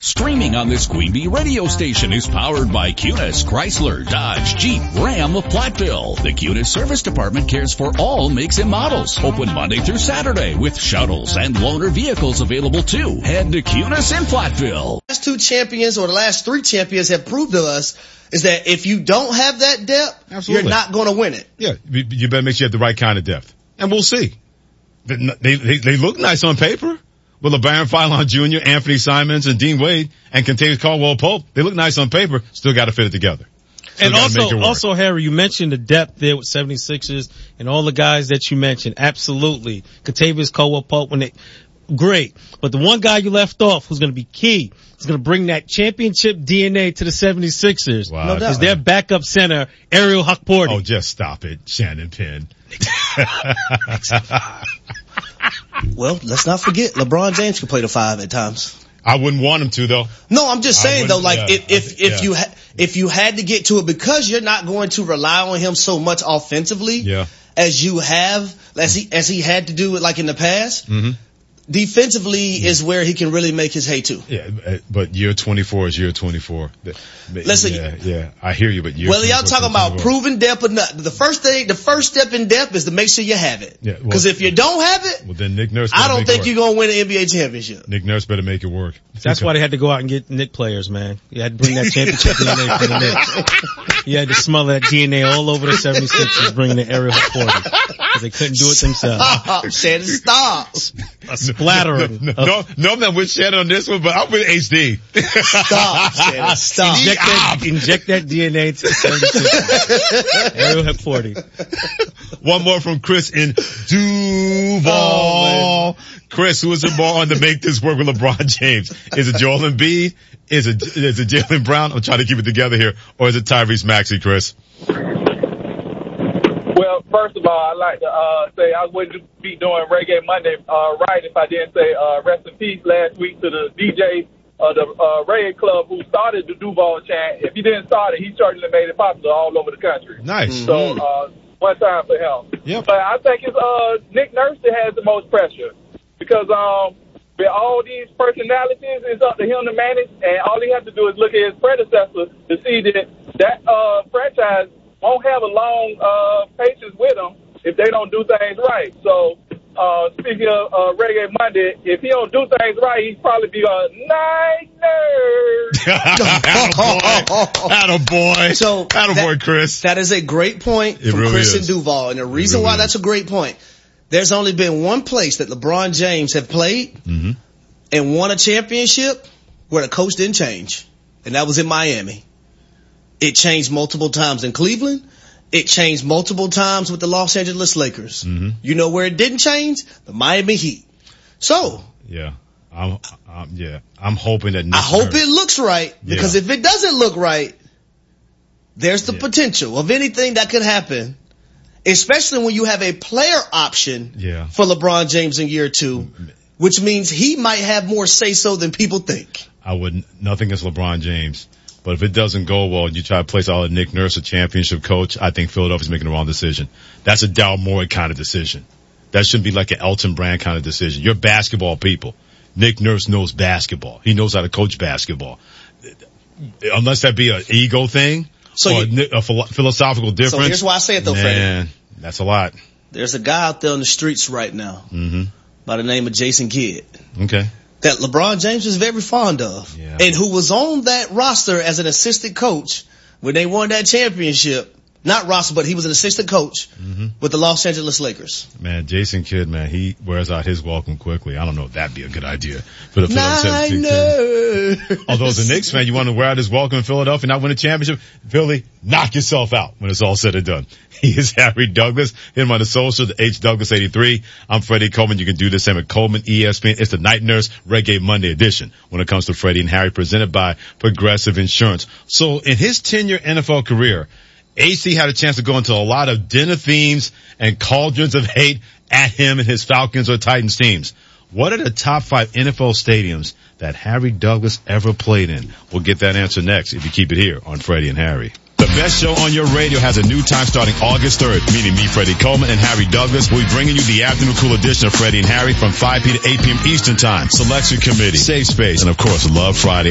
Streaming on this Queen Bee radio station is powered by Cunis, Chrysler, Dodge, Jeep, Ram of Platteville. The Cunis Service Department cares for all makes and models. Open Monday through Saturday with shuttles and loaner vehicles available too. Head to Cunis in Platteville. The last two champions or the last three champions have proved to us is that if you don't have that depth, Absolutely. You're not going to win it. Yeah, you better make sure you have the right kind of depth. And we'll see. They look nice on paper. With LeBaron Philon Jr., Anthony Simons, and Dean Wade, and Kentavious Caldwell-Pope, they look nice on paper, still got to fit it together. And also, Harry, you mentioned the depth there with 76ers and all the guys that you mentioned. Absolutely. Kentavious Caldwell-Pope, great. But the one guy you left off who's going to be key is going to bring that championship DNA to the 76ers. Wow. Is their backup center, Ariel Hukporti. Oh, just stop it, Shannon Penn. Well, let's not forget, LeBron James can play the 5 at times. I wouldn't want him to, though. No, I'm just saying, though, like, if you had to get to it, because you're not going to rely on him so much offensively as you have, as he had to do it, like, in the past, defensively is where he can really make his hay too. Yeah, but year 24 is year 24. Yeah, I hear you, but y'all talking about proven depth or not. The first step in depth is to make sure you have it. Yeah, because if you don't have it, well, then Nick Nurse, I don't think you're going to win an NBA championship. Nick Nurse better make it work. That's why they had to go out and get Knick players, man. You had to bring that championship DNA for the Knicks. You had to smell that DNA all over the 76ers, bringing the Ariel Hukporti. Because they couldn't do it themselves. Shannon, stop. A splattering. No, I'm not with Shannon on this one, but I'm with HD. Stop, Shannon, stop. Inject that DNA to the 76ers. Ariel Hukporti. One more from Chris in Duval. Oh, Chris, who is the ball on to make this work with LeBron James? Is it Joel Embiid? Is it Jaylen Brown? I'm trying to keep it together here. Or is it Tyrese Maxey, Chris? Well, first of all, I'd like to say I wouldn't be doing Reggae Monday right if I didn't say rest in peace last week to the DJ of the reggae club who started the Duval chant. If he didn't start it, he certainly made it popular all over the country. Nice. So one time for him. Yep. But I think it's Nick Nurse that has the most pressure because with all these personalities, it's up to him to manage, and all he has to do is look at his predecessor to see that franchise won't have a long patience with him if they don't do things right. So, speaking of Reggae Monday, if he don't do things right, he'd probably be a night nerd. Attaboy. So, attaboy, Chris. That is a great point from really Chris is. and Duval. And the reason why that's a great point, there's only been one place that LeBron James have played and won a championship where the coach didn't change. And that was in Miami. It changed multiple times in Cleveland. It changed multiple times with the Los Angeles Lakers. You know where it didn't change? The Miami Heat. So. Yeah. I'm hoping that. I hope it looks right because if it doesn't look right, there's the potential of anything that could happen, especially when you have a player option for LeBron James in year 2, which means he might have more say so than people think. I wouldn't, nothing against LeBron James. But if it doesn't go well and you try to place all of Nick Nurse a championship coach, I think Philadelphia's making the wrong decision. That's a Daryl Morey kind of decision. That shouldn't be like an Elton Brand kind of decision. You're basketball people. Nick Nurse knows basketball. He knows how to coach basketball. Unless that be an ego thing or a philosophical difference. So here's why I say it though, Freddie. That's a lot. There's a guy out there on the streets right now by the name of Jason Kidd. Okay. That LeBron James is very fond of. Yeah. And who was on that roster as an assistant coach when they won that championship. Not roster, but he was an assistant coach with the Los Angeles Lakers. Man, Jason Kidd, man, he wears out his welcome quickly. I don't know if that'd be a good idea for the Philadelphia 76ers. Although as a Knicks fan, you want to wear out his welcome in Philadelphia, not win a championship. Philly, knock yourself out when it's all said and done. He is Harry Douglas. Hit him on the social, the HDouglas83. I'm Freddie Coleman. You can do this at Coleman ESPN. It's the Night Nurse Reggae Monday edition when it comes to Freddie and Harry, presented by Progressive Insurance. So in his 10-year NFL career, AC had a chance to go into a lot of dinner themes and cauldrons of hate at him and his Falcons or Titans teams. What are the top 5 NFL stadiums that Harry Douglas ever played in? We'll get that answer next if you keep it here on Freddie and Harry. The best show on your radio has a new time starting August 3rd, meaning me, Freddie Coleman, and Harry Douglas. We'll be bringing you the afternoon cool edition of Freddie and Harry from 5 p. to 8 p.m. Eastern Time. Selection Committee, Safe Space, and of course, Love Friday.